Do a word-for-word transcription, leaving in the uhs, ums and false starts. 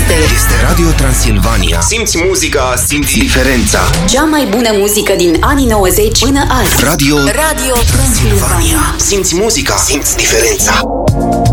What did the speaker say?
este. Este Radio Transilvania. Simți muzica, simți diferența. Cea mai bună muzică din anii nouăzeci până azi. Radio, Radio Transilvania. Simți muzica, simți diferența.